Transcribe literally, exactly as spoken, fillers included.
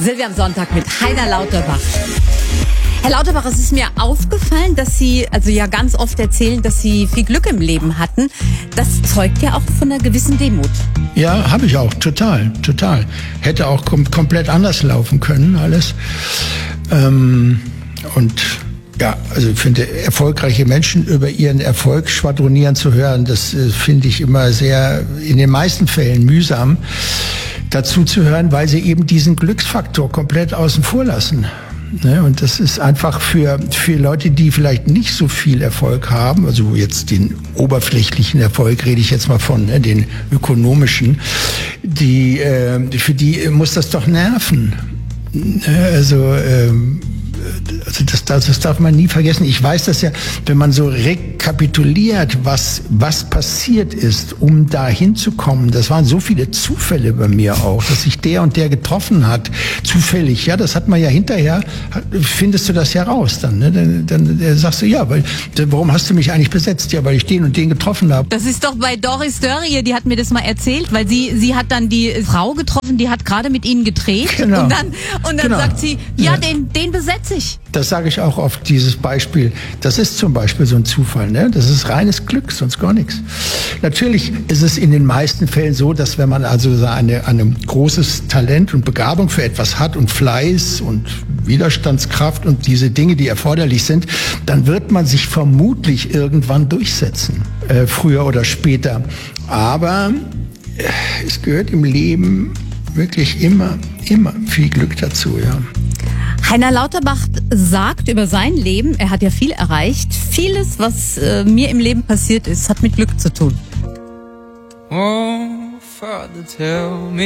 Silvia am Sonntag mit Heiner Lauterbach. Herr Lauterbach, es ist mir aufgefallen, dass Sie also ja ganz oft erzählen, dass Sie viel Glück im Leben hatten. Das zeugt ja auch von einer gewissen Demut. Ja, habe ich auch, total, total. Hätte auch kom- komplett anders laufen können, alles. Ähm, und ja, also ich finde, erfolgreiche Menschen über ihren Erfolg schwadronieren zu hören, das äh, finde ich immer sehr, in den meisten Fällen mühsam, dazu zu hören, weil sie eben diesen Glücksfaktor komplett außen vor lassen. Ne, und das ist einfach für, für Leute, die vielleicht nicht so viel Erfolg haben, also jetzt den oberflächlichen Erfolg rede ich jetzt mal von, ne, den ökonomischen, die, äh, für die muss das doch nerven. Ne, also, ähm, Also das, das, das darf man nie vergessen. Ich weiß das ja, wenn man so rekapituliert, was, was passiert ist, um da hinzukommen. Das waren so viele Zufälle bei mir auch, dass sich der und der getroffen hat. Zufällig, ja, das hat man ja hinterher, findest du das ja raus dann. Ne? Dann, dann, dann sagst du, ja, weil, warum hast du mich eigentlich besetzt? Ja, weil ich den und den getroffen habe. Das ist doch bei Doris Dörrie, die hat mir das mal erzählt, weil sie, sie hat dann die Frau getroffen, die hat gerade mit ihnen gedreht. Genau. Und dann, und dann Genau. sagt sie, ja, Ja. den, den besetze ich. Das sage ich auch oft, dieses Beispiel. Das ist zum Beispiel so ein Zufall, ne? Das ist reines Glück, sonst gar nichts. Natürlich ist es in den meisten Fällen so, dass wenn man also eine, eine großes Talent und Begabung für etwas hat und Fleiß und Widerstandskraft und diese Dinge, die erforderlich sind, dann wird man sich vermutlich irgendwann durchsetzen, äh, früher oder später. Aber äh, es gehört im Leben wirklich immer, immer viel Glück dazu, ja. Heiner Lauterbach sagt über sein Leben, er hat ja viel erreicht, vieles, was äh, mir im Leben passiert ist, hat mit Glück zu tun. Oh, Father, tell me.